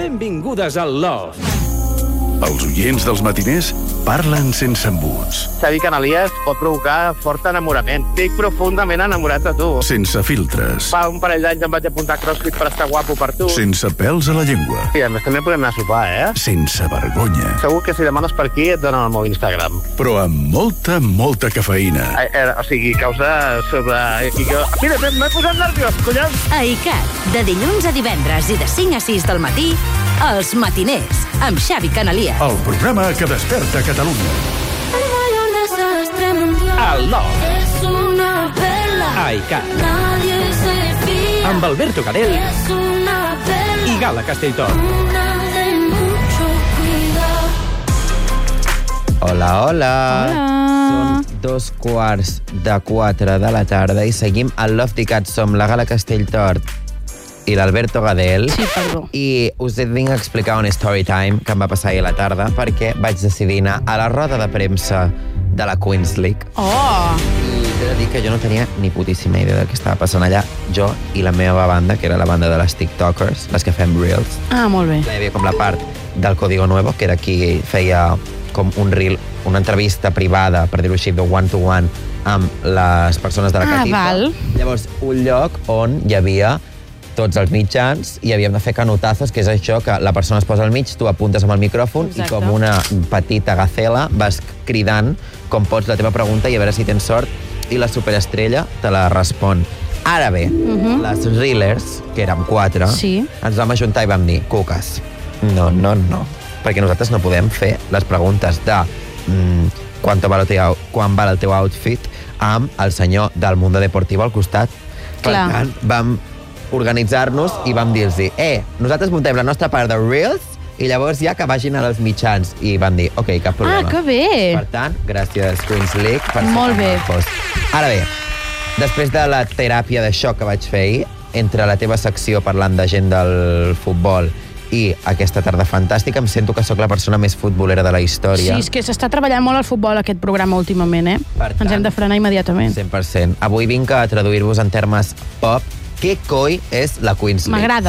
Benvingudes al Love. Els oients dels matiners parlen sense embuts. Xavi Canalies pot provocar fort enamorament. Estic profundament enamorat de tu. Sense filtres. Fa un parell d'anys em vaig apuntar a CrossFit per estar guapo per tu. Sense pèls a la llengua. I a més també podem anar a sopar, Sense vergonya. Segur que si demanes per aquí et donen el meu Instagram. Però amb molta cafeïna. O sigui, causa sobre... Mira, m'he posat nerviós, collons! A ICAT, de dilluns a divendres i de 5 a 6 del matí, Els Matiners, amb Xavi Canalies. El programa que desperta Catalunya. Al Love. A ICAT. Amb Alberto Cadell i Gala Castelltort. Hola. Són 3:15 de la tarda i seguim al Love d'ICAT. Som la Gala Castelltort i l'Alberto Gadel. Sí, perdó. I us vinc a explicar un story time que em va passar ahir a la tarda perquè vaig decidir anar a la roda de premsa de la Queens League. Oh! I he de dir que jo no tenia ni putíssima idea del que estava passant allà. Jo i la meva banda, que era la banda de les TikTokers, les que fem Reels. Ah, molt bé. Hi havia com la part del Código Nuevo, que era qui feia com un Reel, una entrevista privada, per dir-ho així, de one-to-one, amb les persones de la Catifa. Val. Llavors, un lloc on hi havia tots els mitjans i havíem de fer canotazos, que és això, que la persona es posa al mig, tu apuntes amb el micròfon. Exacte. I com una petita gacela vas cridant com pots la teva pregunta i a veure si tens sort i la superestrella te la respon. Ara bé, les Reelers, que érem 4, sí, ens vam ajuntar i vam dir, cuques, no, perquè nosaltres no podem fer les preguntes de quan val el teu outfit amb el senyor del Mundo Deportivo al costat. Per tant, vam organitzar-nos i vam dir-los nosaltres muntem la nostra part de Reels i llavors ja que vagin als mitjans. I van dir, ok, cap problema. Ah, que bé! Per tant, gràcies Queens League per molt bé. Ara bé, després de la teràpia de xoc que vaig fer ahir, entre la teva secció parlant de gent del futbol i aquesta tarda fantàstica, em sento que sóc la persona més futbolera de la història. Sí, és que s'està treballant molt al futbol aquest programa últimament, Per tant, ens hem de frenar immediatament. 100%. Avui vinc a traduir-vos en termes pop què coi és la Queens League. M'agrada.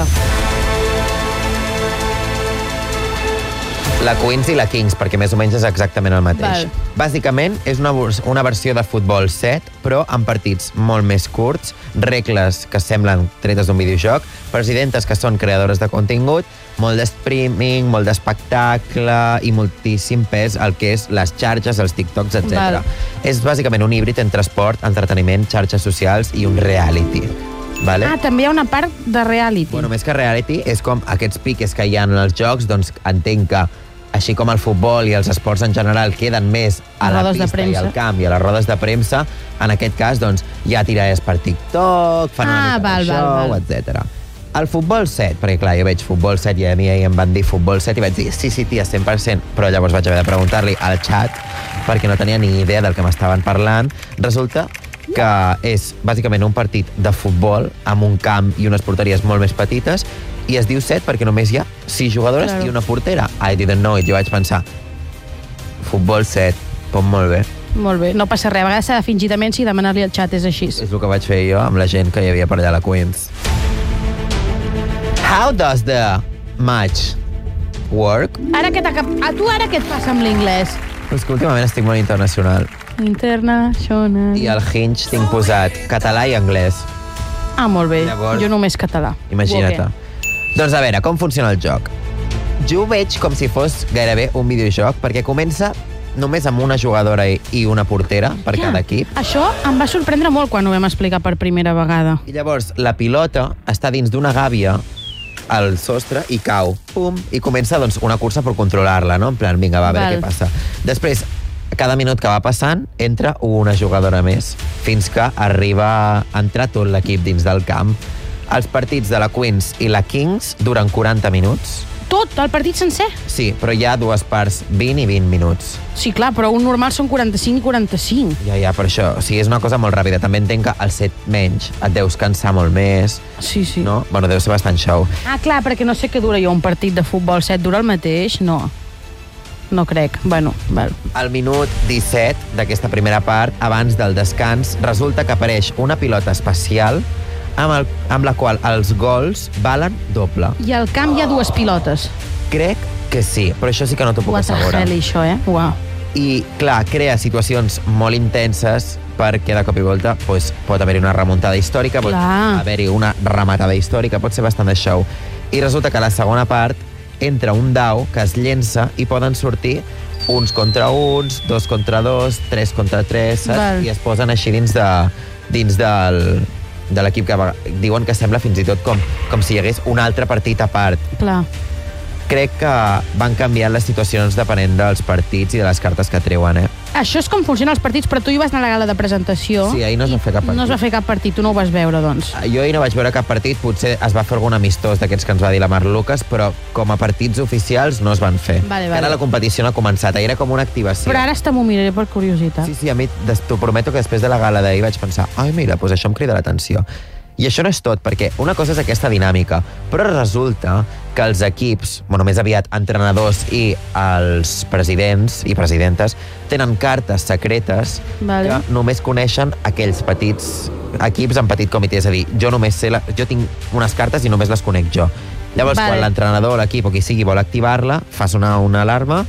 La Queens i la Kings, perquè més o menys és exactament el mateix. Val. Bàsicament, és una versió de futbol 7, però amb partits molt més curts, regles que semblen tretes d'un videojoc, presidentes que són creadores de contingut, molt de streaming, molt d'espectacle i moltíssim pes al que és les xarxes, els TikToks, etc. És bàsicament un híbrid entre esport, entreteniment, xarxes socials i un reality. Vale? Ah, també hi ha una part de reality. Bueno, més que reality, és com aquests piques que hi ha en els jocs, doncs entenc que així com el futbol i els esports en general queden més a la pista i al camp i a les rodes de premsa, en aquest cas, doncs, hi ha tirades per TikTok, fan una mica de show, etc. El futbol 7, perquè clar, jo veig futbol 7 i a mi em van dir futbol 7 i vaig dir, sí, tia, 100%, però llavors vaig haver de preguntar-li al xat perquè no tenia ni idea del que m'estaven parlant. Resulta que és bàsicament un partit de futbol amb un camp i unes porteries molt més petites i es diu 7 perquè només hi ha 6 jugadores i una portera. I didn't know it. Jo vaig pensar, futbol 7, doncs molt bé. Molt bé, no passa res. A vegades s'ha de fingir demència i demanar-li al xat és així. És el que vaig fer jo amb la gent que hi havia per allà a la Queens. How does the match work? A tu ara què et passa amb l'inglès? És que últimament estic molt internacional. International. I al Hinge tinc posat català i anglès. Ah, molt bé. Llavors, jo només català. Imagina't. Doncs a veure, com funciona el joc? Jo ho veig com si fos gairebé un videojoc, perquè comença només amb una jugadora i una portera per cada equip. Això em va sorprendre molt quan ho vam explicar per primera vegada. I llavors la pilota està dins d'una gàbia al sostre i cau. Pum! I comença doncs, una cursa per controlar-la, no? En plan, vinga, va, a veure què passa. Després, cada minut que va passant, entra una jugadora més, fins que arriba a entrar tot l'equip dins del camp. Els partits de la Queens i la Kings duren 40 minuts. Tot, el partit sencer? Sí, però hi ha dues parts, 20 i 20 minuts. Sí, clar, però un normal són 45 i 45. Ja, per això. O sigui, és una cosa molt ràpida. També entenc que al set menys et deus cansar molt més. Sí. No? Bueno, deu ser bastant show. Ah, clar, perquè no sé què dura jo un partit de futbol 7. Dura el mateix? No. No crec. Bueno, val. Al minut 17 d'aquesta primera part, abans del descans, resulta que apareix una pilota espacial amb la qual els gols valen doble. I al camp hi ha 2 pilotes. Crec que sí, però això sí que no t'ho puc assegurar. What the hell, això, Uau. I, clar, crea situacions molt intenses perquè de cop i volta pot haver-hi una remuntada històrica, pot haver-hi una rematada històrica, pot ser bastant de show. I resulta que a la segona part entra un dau que es llença i poden sortir uns contra uns, 2 contra 2, 3 contra 3, saps? I es posen així dins de l'equip que diuen que sembla fins i tot com si hi hagués un altre partit a part. Clar. Crec que van canviant les situacions depenent dels partits i de les cartes que treuen, Això és com funcionen els partits, però tu hi vas anar a la gala de presentació. Sí, ahir no es va fer cap partit. No es va fer cap partit, tu no ho vas veure, doncs. Jo ahir no vaig veure cap partit, potser es va fer algun amistós d'aquests que ens va dir la Mar Lucas, però com a partits oficials no es van fer. Vale. Ara la competició no ha començat, ahir era com una activació. Però ara m'ho miraré per curiositat. Sí, a mi t'ho prometo que després de la gala d'ahir vaig pensar, ai, mira, doncs això em crida l'atenció. I això no és tot, perquè una cosa és aquesta dinàmica, però resulta que els equips, més aviat entrenadors i els presidents i presidentes, tenen cartes secretes que només coneixen aquells petits equips en petit comitè. És a dir, jo tinc unes cartes i només les conec jo. Llavors, quan l'entrenador, l'equip o qui sigui vol activar-la, fas una alarma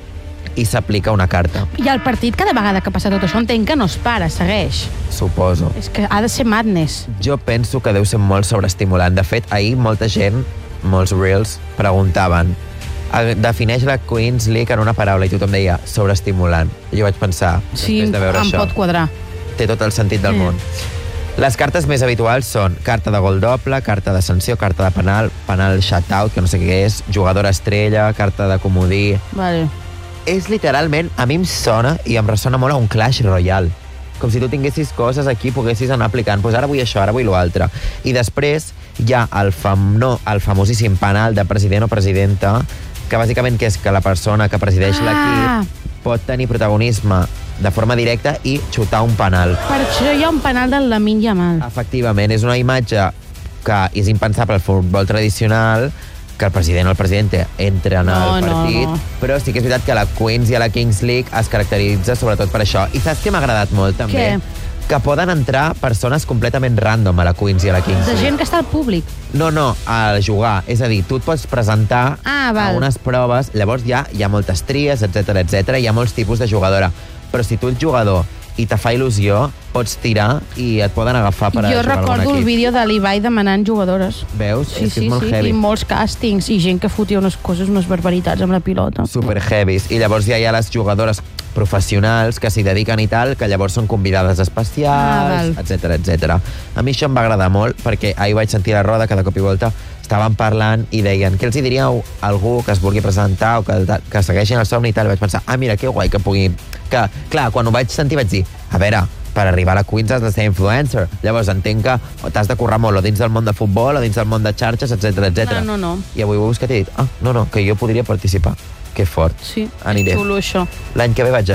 i s'aplica una carta. I al partit, cada vegada que passa tot això, entenc que no es para, segueix. Suposo. És que ha de ser madness. Jo penso que deu ser molt sobreestimulant. De fet, ahir molta gent, molts reels, preguntaven defineix la Queens League en una paraula i tothom deia sobreestimulant. Jo vaig pensar, després de veure això... Sí, em pot quadrar. Té tot el sentit del món. Les cartes més habituals són carta de gol doble, carta de sanció, carta de penal shutout, que no sé què és, jugadora estrella, carta de comodí... Vale. És literalment, a mi em sona i em ressona molt a un Clash Royale. Com si tu tinguessis coses aquí i poguessis anar aplicant. Doncs ara vull això, ara vull l'altre. I després hi ha el famosíssim penal de president o presidenta, que bàsicament que és que la persona que presideix l'equip pot tenir protagonisme de forma directa i xutar un penal. Per això hi ha un penal del Lamine Yamal. Efectivament, és una imatge que és impensable al futbol tradicional, que el president o el presidente entra en el partit, però sí que és veritat que la Queens i a la Kings League es caracteritza sobretot per això. I saps què m'ha agradat molt, també? Què? Que poden entrar persones completament random a la Queens i a la Kings League. De gent que està al públic. No, a jugar. És a dir, tu et pots presentar a unes proves, llavors ja hi ha moltes tries, etc. Hi ha molts tipus de jugadora. Però si tu ets jugador i te fa il·lusió, pots tirar i et poden agafar per a jugar a algun equip. Jo recordo el vídeo de l'Ibai demanant jugadores. Veus? Sí, és que és molt heavy. I molts càstings, i gent que fotia unes coses, unes barbaritats amb la pilota. Super heavies. I llavors ja hi ha les jugadores professionals que s'hi dediquen i tal, que llavors són convidades especials, etc. A mi això em va agradar molt, perquè ahir vaig sentir a la roda que de cop i volta estaven parlant i deien, què els hi diríeu a algú que es vulgui presentar o que segueixin el somni i tal, i vaig pensar, mira, que guai que pugui... Que, clar, quan ho vaig sentir vaig dir, a veure, per arribar a la Queens has de ser influencer. Llavors entenc que t'has de currar molt o dins del món de futbol o dins del món de xarxes, etc. No. I avui ho he buscat i he dit, que jo podria participar. Que fort. Sí, aniré. És xulo això. L'any que ve vaig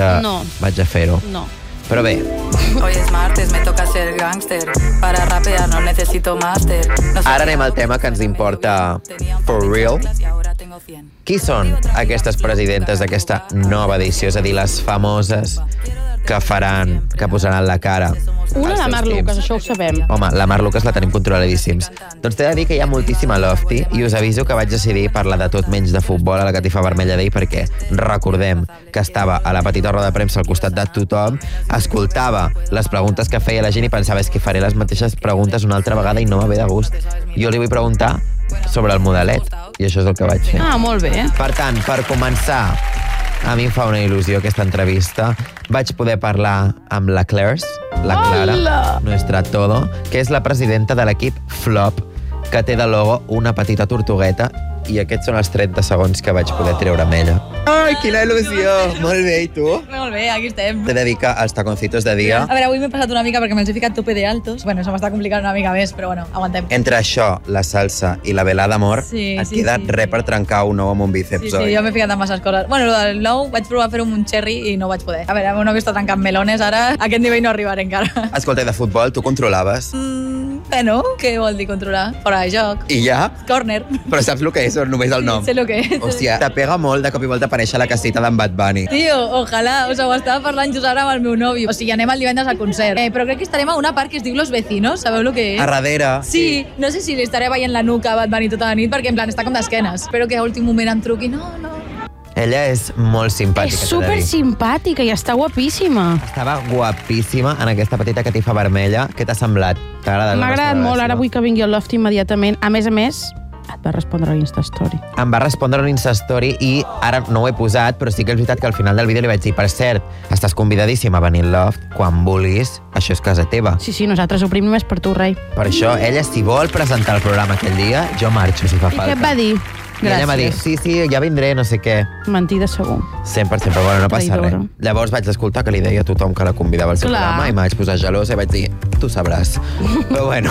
a fer-ho. No. Però bé. Hoy es martes, me toca ser gangster. Para rapear no necesito máster. Ara anem al tema que ens importa for real. Qui són aquestes presidentes d'aquesta nova edició? És a dir, les famoses que posaran la cara. Una, la Mar Lucas, això ho sabem. Home, la Mar Lucas la tenim controladíssims. Doncs t'he de dir que hi ha moltíssima lofty i us aviso que vaig decidir parlar de tot menys de futbol a la Catifa Vermella d'ahir perquè recordem que estava a la petita roda de premsa al costat de tothom, escoltava les preguntes que feia la gent i pensava és que faré les mateixes preguntes una altra vegada i no m'ha ve de gust. Jo li vull preguntar sobre el modelet i això és el que vaig fer. Molt bé. Per tant, per començar, a mi em fa una il·lusió aquesta entrevista. Vaig poder parlar amb la Clara, nuestra todo, que és la presidenta de l'equip Flop, que té de logo una petita tortugueta, i aquests són els 30 segons que vaig poder treure amb ella. Ai, quina il·lusió! Molt bé, i tu? Molt bé, aquí estem. T'he de dir que els taconcitos de dia... A veure, avui m'he passat una mica perquè me'ls he ficat tope de altos. Bueno, se m'està complicant una mica més, però bueno, aguantem. Entre això, la salsa i la velada d'amor, et queda res per trencar un ou amb un bíceps, oi? Sí, jo m'he ficat en masses coses. Bueno, el nou vaig provar a fer un cherry i no vaig poder. A veure, no que està tancant melones ara, a aquest nivell no arribaré encara. Escolta, de futbol, tu controlaves? Bueno, què vol dir controlar? Fora de joc. I ja? Corner. Però saps el que és o només el nom? Sé el que és. Hòstia, te pega molt de cop i volta aparèixer la casita d'en Bad Bunny. Tio, ojalà. O sigui, ho estava parlant just ara amb el meu nòvio. O sigui, anem el divendres al concert. Però crec que estarem a una part que es diu Los Vecinos. Sabeu el que és? A darrere. Sí. No sé si li estaré veient la nuca a Bad Bunny tota la nit, perquè en plan està com d'esquenes. Espero que a últim moment em truqui. No. Ella és molt simpàtica. És super simpàtica i està guapíssima. Estava guapíssima en aquesta petita catifa vermella. Què t'ha semblat? T'ha agradat? M'ha agradat molt. Ara vull que vingui al Loft immediatament. A més, et va respondre a l'Instastory. Em va respondre a l'Instastory i ara no ho he posat, però sí que és veritat que al final del vídeo li vaig dir, per cert, estàs convidadíssima a venir al Loft quan vulguis, això és casa teva. Sí, nosaltres ho oprim només per tu, rei. Per això, ella, si vol presentar el programa aquell dia, jo marxo, si fa falta. I què et va dir? I ella va dir, sí, ja vindré, no sé què. Mentida segur. 100%, però bueno, no passa res. Llavors vaig escoltar que li deia a tothom que la convidava al seu programa i vaig posar gelosa i vaig dir, tu sabràs. Però bueno.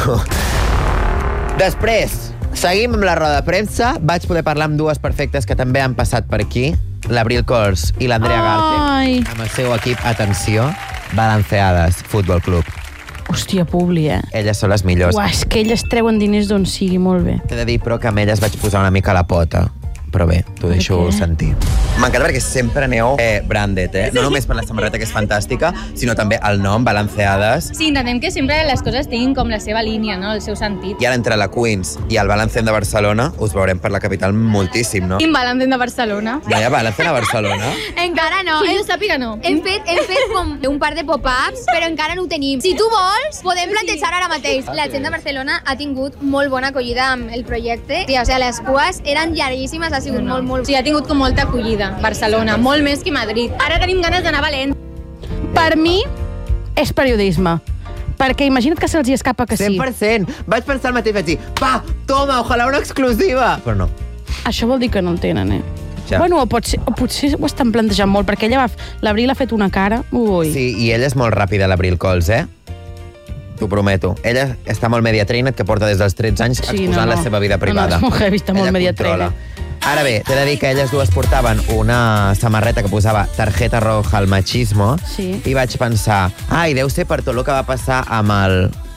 Després, seguim amb la roda de premsa. Vaig poder parlar amb dues perfectes que també han passat per aquí, l'Abril Cols i l'Andrea Garte, amb el seu equip, atenció, Balanceades Futbol Club. Hòstia, Publi, Elles són les millors. Uah, és que elles treuen diners d'on sigui, molt bé. T'he de dir, però, que amb elles vaig posar una mica la pota. Però bé, t'ho deixo sentir. M'encanta perquè sempre aneu branded, No només per la samarreta, que és fantàstica, sinó també el nom, Balanceades. Sí, intentem que sempre les coses tinguin com la seva línia, no? El seu sentit. I ara entre la Queens i el Balancén de Barcelona us veurem per la capital moltíssim, no? Quin Balancén de Barcelona? No hi ha Balancén a Barcelona? Encara no. Que jo sàpiga, no. Hem fet com un par de pop-ups, però encara no ho tenim. Si tu vols, podem plantejar ara mateix. La gent de Barcelona ha tingut molt bona acollida amb el projecte. O sigui, les cues eren llarguíssimes, ha sigut molt... Sí, ha tingut com molta acollida, Barcelona, molt més que Madrid. Ara tenim ganes d'anar a València. Per mi, és periodisme. Perquè imagina't que se'ls hi escapa que sí. 100%. Vaig pensar el mateix, vaig dir, toma, ojalà una exclusiva. Però no. Això vol dir que no el tenen, Ja. Bueno, o potser ho estan plantejant molt, perquè l'Abril ha fet una cara... Ui. Sí, i ella és molt ràpida, l'Abril Cols, T'ho prometo. Ella està molt media trained, que porta des dels 13 anys exposant la seva vida privada. No, és molt heavy, està molt media trained. Ara bé, t'he de dir que elles dues portaven una samarreta que posava tarjeta roja al machismo i vaig pensar, deu ser per tot el que va passar amb el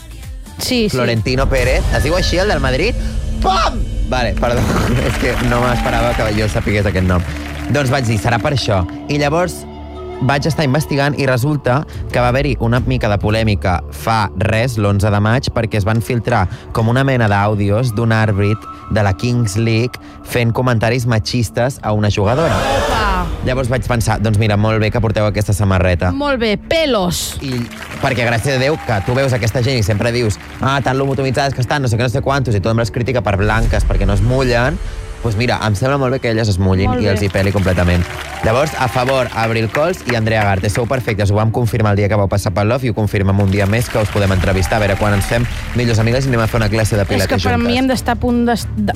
Florentino Pérez. Es diu així, el del Madrid? Pam! Vale, perdó, és que no m'esperava que jo sapigués aquest nom. Doncs vaig dir, serà per això. I llavors vaig estar investigant i resulta que va haver-hi una mica de polèmica fa res, l'11 de maig, perquè es van filtrar com una mena d'àudios d'un àrbit de la Kings League fent comentaris machistes a una jugadora. Opa! Llavors vaig pensar, doncs mira, molt bé que porteu aquesta samarreta. Molt bé, pelos! I perquè gràcies a Déu que tu veus aquesta gent i sempre dius tan lobotomitzades que estan, no sé què, no sé quantos, i tothom les critica per blanques perquè no es mullen, doncs mira, em sembla molt bé que elles es mullin i els hi peli completament. Llavors, a favor, Abril Cols i Andrea Garte. Sou perfectes, ho vam confirmar el dia que vau passar pel Love i ho confirmem un dia més que us podem entrevistar. A veure, quan ens fem millors amigues i anem a fer una classe de pilates juntes. És que per mi hem d'estar a punt